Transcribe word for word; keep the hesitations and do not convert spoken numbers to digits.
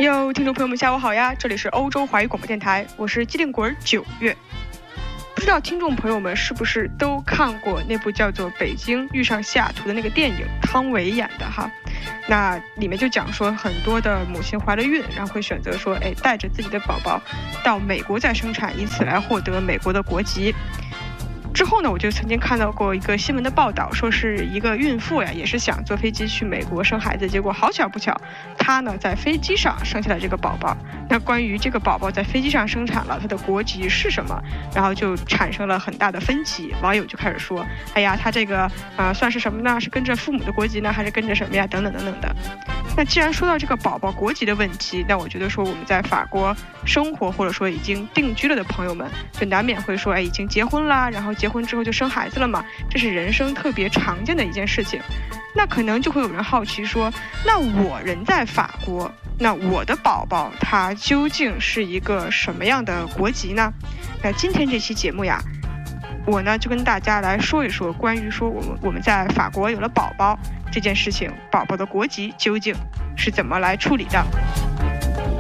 哟，听众朋友们，下午好呀！这里是欧洲华语广播电台，我是机灵鬼九月。不知道听众朋友们是不是都看过那部叫做《北京遇上西雅图》的那个电影，汤唯演的哈？那里面就讲说，很多的母亲怀了孕，然后会选择说，哎，带着自己的宝宝到美国再生产，以此来获得美国的国籍。之后呢，我就曾经看到过一个新闻的报道，说是一个孕妇呀，也是想坐飞机去美国生孩子，结果好巧不巧，她呢在飞机上生下了这个宝宝。那关于这个宝宝在飞机上生产了，他的国籍是什么，然后就产生了很大的分歧。网友就开始说，哎呀，他这个呃算是什么呢？是跟着父母的国籍呢，还是跟着什么呀？等等等等的。那既然说到这个宝宝国籍的问题，那我觉得说我们在法国生活或者说已经定居了的朋友们，就难免会说，哎，已经结婚啦，然后结婚之后就生孩子了嘛，这是人生特别常见的一件事情。那可能就会有人好奇说，那我人在法国，那我的宝宝他究竟是一个什么样的国籍呢？那今天这期节目呀，我呢就跟大家来说一说关于说我们我们在法国有了宝宝这件事情，宝宝的国籍究竟是怎么来处理的。